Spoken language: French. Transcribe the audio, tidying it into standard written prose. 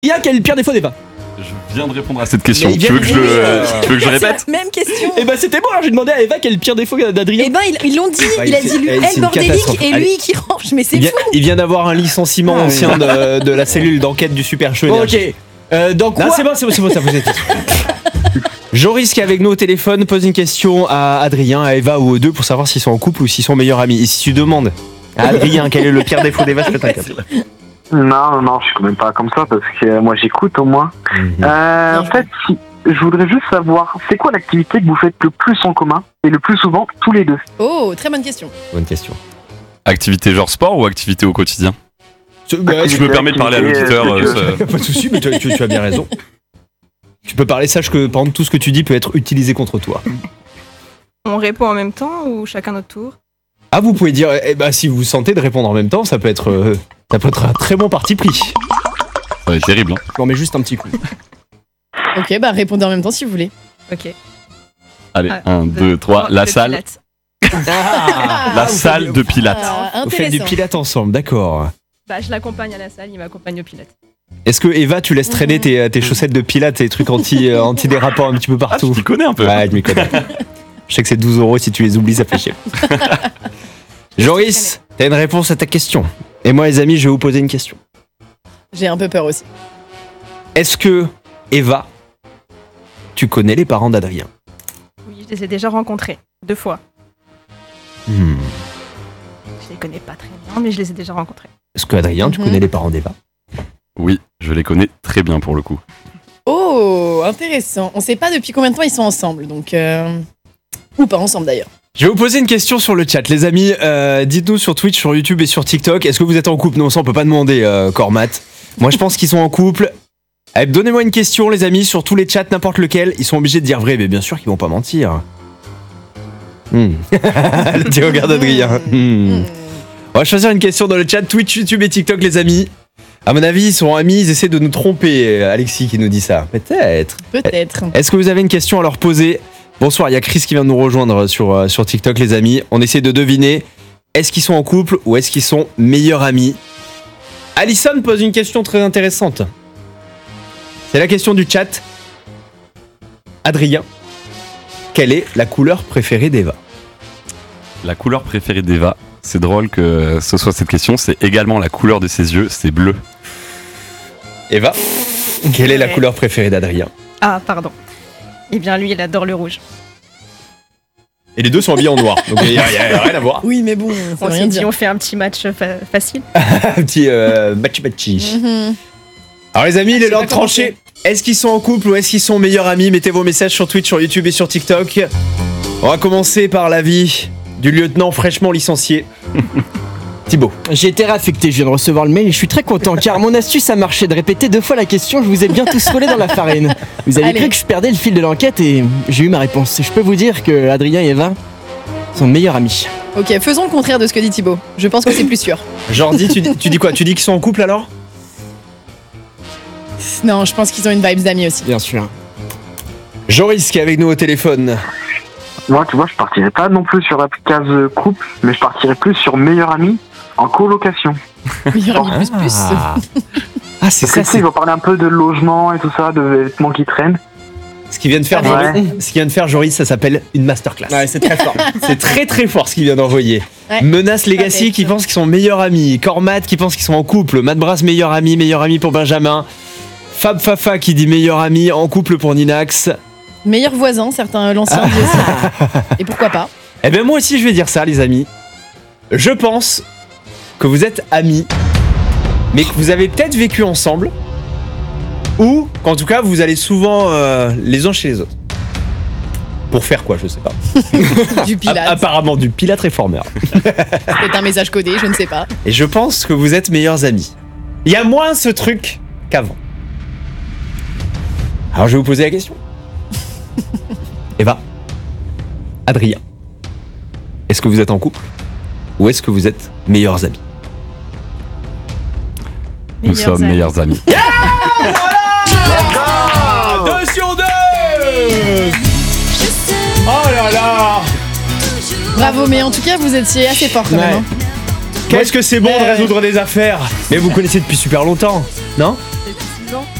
Adrien, quel est le pire défaut d'Eva? Je viens de répondre à cette question. Tu veux que je répète? Même question. Eh ben c'était bon, alors j'ai demandé à Eva quel est le pire défaut d'Adrien. Eh ben ils l'ont dit, il a dit lui, elle bordélique et lui qui range, mais c'est fou. Il vient d'avoir un licenciement ancien de la cellule d'enquête du Super Show. Ok. Donc non, c'est bon, ça vous êtes. Joris qui est avec nous au téléphone pose une question à Adrien, à Eva ou aux deux pour savoir s'ils sont en couple ou s'ils sont meilleurs amis. Et si tu demandes à Adrien quel est le pire défaut d'Eva, je peux t'inquiéter. Non, je suis quand même pas comme ça parce que moi j'écoute au moins. En fait, je voudrais juste savoir, c'est quoi l'activité que vous faites le plus en commun et le plus souvent tous les deux? Oh, très bonne question. Bonne question. Activité genre sport ou activité au quotidien? Je me permets de parler à l'auditeur. Pas de soucis, mais tu as bien raison. Tu peux parler, sache que par exemple tout ce que tu dis peut être utilisé contre toi. On répond en même temps ou chacun notre tour? Ah, vous pouvez dire, si vous sentez de répondre en même temps, ça peut être un très bon parti pris. Ça va être terrible. Je m'en mets juste un petit coup. Ok, bah répondez en même temps si vous voulez. Ok. Allez, 1, 2, 3, la salle. La salle de pilates. Vous faites du pilates ensemble, d'accord. Bah, je l'accompagne à la salle, il m'accompagne au pilates. Est-ce que Eva, tu laisses traîner tes chaussettes de pilates, tes trucs anti-dérapants un petit peu partout? Tu m'y connais un peu. Ouais, je m'y connais. Je sais que c'est 12 €, si tu les oublies, ça fait chier. Joris, t'as une réponse à ta question. Et moi, les amis, je vais vous poser une question. J'ai un peu peur aussi. Est-ce que, Eva, tu connais les parents d'Adrien? Oui, je les ai déjà rencontrés 2 fois. Je les connais pas très bien, mais je les ai déjà rencontrés. Est-ce que, Adrien, tu connais les parents d'Eva? Oui, je les connais très bien pour le coup. Oh, intéressant. On sait pas depuis combien de temps ils sont ensemble, donc... Ou pas ensemble d'ailleurs. Je vais vous poser une question sur le chat, les amis. Dites-nous sur Twitch, sur YouTube et sur TikTok. Est-ce que vous êtes en couple? Non, ça on peut pas demander, Cormat. Moi je pense qu'ils sont en couple. Allez, donnez-moi une question, les amis, sur tous les chats, n'importe lequel. Ils sont obligés de dire vrai, mais bien sûr qu'ils vont pas mentir. Tu regardes Adrien. On va choisir une question dans le chat Twitch, YouTube et TikTok, les amis. À mon avis, ils sont amis, ils essaient de nous tromper. Alexis qui nous dit ça. Peut-être. Est-ce que vous avez une question à leur poser? Bonsoir, il y a Chris qui vient de nous rejoindre sur TikTok, les amis. On essaie de deviner, est-ce qu'ils sont en couple ou est-ce qu'ils sont meilleurs amis? Alison pose une question très intéressante. C'est la question du chat. Adrien, quelle est la couleur préférée d'Eva? La couleur préférée d'Eva, c'est drôle que ce soit cette question, c'est également la couleur de ses yeux, c'est bleu. Eva, quelle est la couleur préférée d'Adrien? Ah, pardon. Eh bien, lui, il adore le rouge. Et les deux sont habillés en noir, donc il n'y a rien à voir. Oui, mais bon, ça veut rien dire. On fait un petit match facile. Un petit matchy. Alors les amis, il est l'heure de trancher. Est-ce qu'ils sont en couple ou est-ce qu'ils sont meilleurs amis? Mettez vos messages sur Twitch, sur YouTube et sur TikTok. On va commencer par l'avis du lieutenant fraîchement licencié. Thibaut. J'ai été réaffecté, je viens de recevoir le mail et je suis très content car mon astuce a marché de répéter 2 fois la question, je vous ai bien tous collé dans la farine. Vous avez cru que je perdais le fil de l'enquête et j'ai eu ma réponse. Et je peux vous dire que Adrien et Eva sont meilleurs amis. Ok, faisons le contraire de ce que dit Thibaut. Je pense que c'est plus sûr. Jordi, tu dis quoi? Tu dis qu'ils sont en couple alors? Non, je pense qu'ils ont une vibe d'amis aussi. Bien sûr. Joris qui est avec nous au téléphone. Moi, tu vois, je partirais pas non plus sur la case couple, mais je partirais plus sur meilleur ami en colocation. Meilleur ami plus. C'est ça. Il va parler un peu de logement et tout ça, de vêtements qui traînent. Ce qu'il vient de faire, Joris, ça s'appelle une masterclass. Ouais, c'est très fort. C'est très très fort ce qu'il vient d'envoyer. Ouais. Menace Legacy qui pense qu'ils sont meilleurs amis. Cormat qui pense qu'ils sont en couple. Matt Brass meilleur ami pour Benjamin. Fab Fafa qui dit meilleur ami en couple pour Ninax. Meilleur voisin, certains l'ancien disent aussi. Et pourquoi pas? Eh ben moi aussi je vais dire ça, les amis. Je pense que vous êtes amis, mais que vous avez peut-être vécu ensemble, ou qu'en tout cas vous allez souvent les uns chez les autres. Pour faire quoi, je sais pas. Du pilates. Apparemment du pilates réformeur. C'est un message codé, je ne sais pas. Et je pense que vous êtes meilleurs amis. Il y a moins ce truc qu'avant. Alors je vais vous poser la question. Eva, Adrien, est-ce que vous êtes en couple ou est-ce que vous êtes meilleurs amis? Nous sommes meilleurs amis. Yeah, voilà 2 sur 2. Oh là là. Bravo, mais en tout cas, vous étiez assez fort quand même. Hein. Qu'est-ce que c'est bon de résoudre des affaires. Mais vous connaissez depuis super longtemps, non? Non.